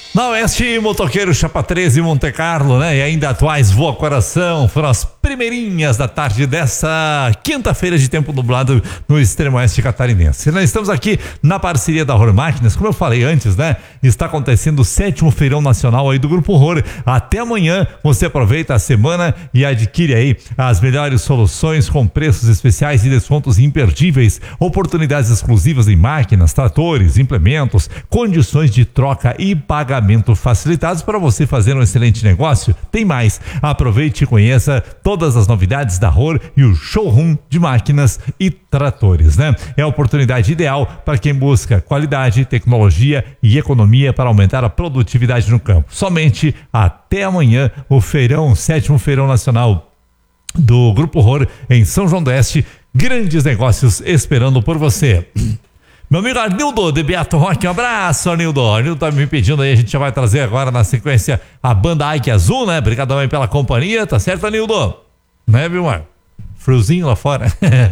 Na Oeste, Motoqueiro Chapa 13 Monte Carlo, né? E ainda atuais Voa Coração, foram as primeirinhas da tarde dessa quinta-feira de tempo nublado no extremo oeste catarinense. Nós estamos aqui na parceria da Horror Máquinas, como eu falei antes, né? Está acontecendo o 7º Feirão Nacional aí do Grupo Horror. Até amanhã você aproveita a semana e adquire aí as melhores soluções com preços especiais e descontos imperdíveis, oportunidades exclusivas em máquinas, tratores, implementos, condições de troca e pagamento facilitados para você fazer um excelente negócio. Tem mais, aproveite e conheça todas as novidades da Horror e o showroom de máquinas e tratores, né? É a oportunidade ideal para quem busca qualidade, tecnologia e economia para aumentar a produtividade no campo. Somente até amanhã o feirão, 7º Feirão Nacional do Grupo Horror em São João do Oeste. Grandes negócios esperando por você. Meu amigo Arnildo, de Beato Rock, um abraço, Arnildo. Arnildo tá me pedindo aí, a gente já vai trazer agora na sequência a banda Águia Azul, né? Obrigadão aí pela companhia, tá certo, Arnildo? Né, Vilmar? Friozinho lá fora.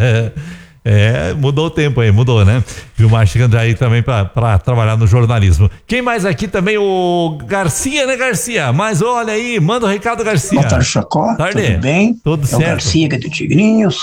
Mudou o tempo aí, mudou, né? Vilmar chegando aí também pra trabalhar no jornalismo. Quem mais aqui também? O Garcia, né, Garcia? Mas olha aí, manda o recado, Garcia. Boa tarde, Chacó. Tudo bem? Tudo certo. É o Garcia, que é do Tigrinhos.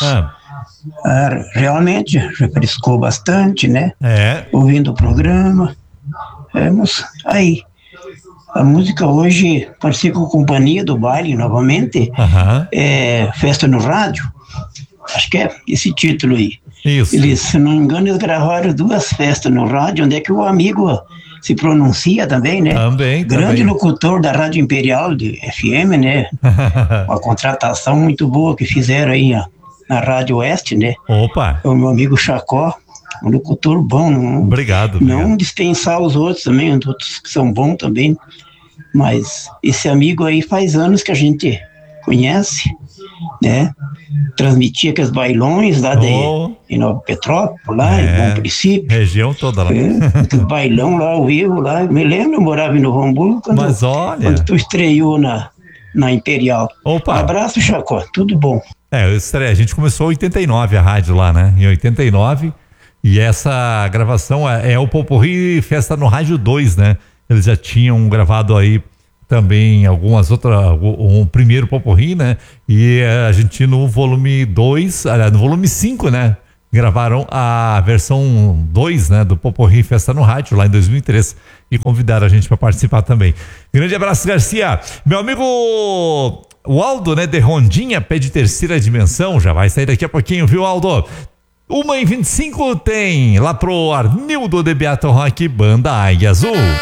Realmente refrescou bastante, né? Ouvindo o programa. Vamos aí. A música hoje parecia com a companhia do baile novamente. Festa no rádio. Acho que é esse título aí. Isso. Eles, se não me engano, eles gravaram 2 festas no rádio, onde é que o amigo se pronuncia também, né? Grande locutor da Rádio Imperial de FM, né? Uma contratação muito boa que fizeram aí na Rádio Oeste, né? Opa! O meu amigo Chacó, um locutor bom. Obrigado. Não dispensar os outros também, os outros que são bons também. Mas esse amigo aí faz anos que a gente conhece, né? Transmitia aqueles bailões lá em Nova Petrópolis, lá em Bom Princípio. Região toda lá. Aquele bailão lá ao vivo, lá. Me lembro, eu morava em Novo Hamburgo quando tu estreou na Imperial. Opa! Um abraço, Chacó, tudo bom. A gente começou em 89 a rádio lá, né? Em 89. E essa gravação é o Poporri Festa no Rádio 2, né? Eles já tinham gravado aí também algumas outras, um primeiro Poporri, né? E a gente no volume 2, no volume 5, né? Gravaram a versão 2, né? Do Poporri Festa no Rádio, lá em 2003. E convidaram a gente para participar também. Grande abraço, Garcia. Meu amigo... O Aldo, né, de Rondinha, pé de terceira dimensão, já vai sair daqui a pouquinho, viu, Aldo? 1h25 tem lá pro Arnildo de Beato Rock, banda Águia Azul.